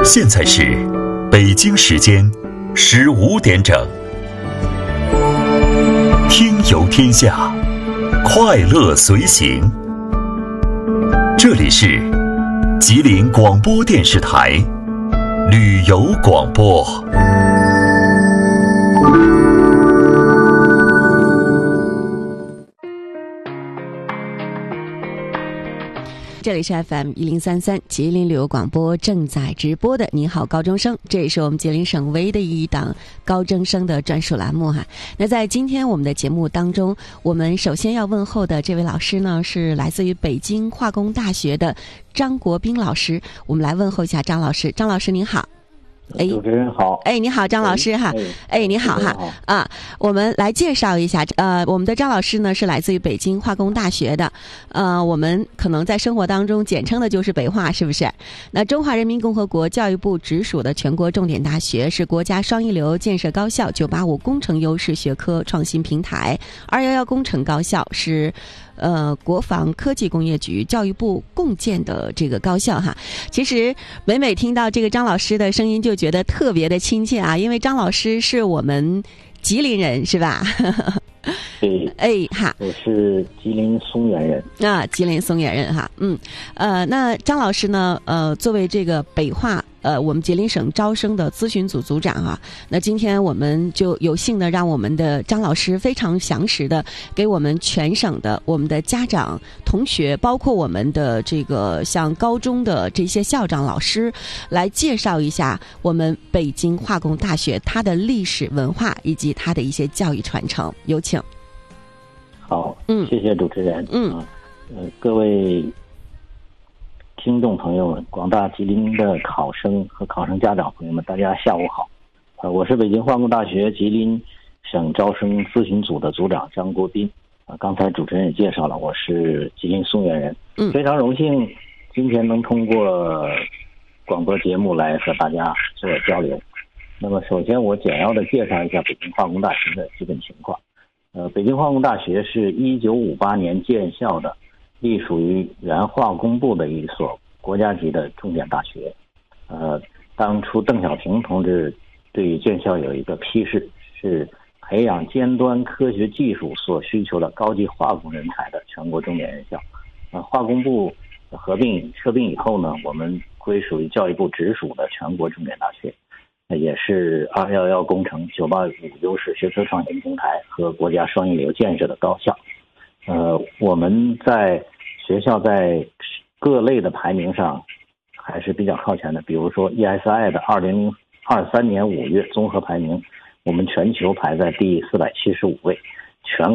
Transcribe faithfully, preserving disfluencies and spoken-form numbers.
现在是北京时间十五点整，听游天下，快乐随行。这里是吉林广播电视台旅游广播。 这里是 F M 一零三三吉林旅游广播正在直播的你好高中生，这也是我们吉林省唯一的一档高中生的专属栏目哈。那在今天我们的节目当中，我们首先要问候的这位老师呢，是来自于北京化工大学的张国斌老师。我们来问候一下张老师。张老师您好。 哎，主持人好。 哎，你好，张老师哈。哎，你好哈。啊，我们来介绍一下，呃，我们的张老师呢是来自于北京化工大学的，呃，我们可能在生活当中简称的就是北化，是不是？那中华人民共和国教育部直属的全国重点大学，是国家双一流建设高校、九八五工程优势学科创新平台、二一一工程高校，是呃国防科技工业局、教育部共建的这个高校哈。其实每每听到这个张老师的声音，就觉得特别的亲切啊，因为张老师是我们吉林人，是吧？ 对， 哎哈， 我是吉林松原人啊，吉林松原人哈，嗯，呃，那张老师呢，呃，作为这个北化呃我们吉林省招生的咨询组组长啊，那今天我们就有幸的让我们的张老师非常详实的给我们全省的我们的家长、同学，包括我们的这个像高中的这些校长、老师，来介绍一下我们北京化工大学它的历史文化以及它的一些教育传承。有请。 好，嗯，谢谢主持人。嗯，呃，各位听众朋友们，广大吉林的考生和考生家长朋友们，大家下午好。呃，我是北京化工大学吉林省招生咨询组的组长张国斌。啊、呃，刚才主持人也介绍了，我是吉林松原人。嗯，非常荣幸今天能通过广播节目来和大家做交流。那么，首先我简要的介绍一下北京化工大学的基本情况。呃，北京化工大学是一九五八年建校的，隶属于原化工部的一所国家级的重点大学。呃，当初邓小平同志对于建校有一个批示，是培养尖端科学技术所需求的高级化工人才的全国重点院校。呃，化工部合并合并以后呢，我们归属于教育部直属的全国重点大学。也是二一一工程、九八五优势学科创新平台和国家双一流建设的高校。呃，我们在学校在各类的排名上还是比较靠前的，比如说 E S I 的二零二三年五月综合排名，我们全球排在第四百七十五位，全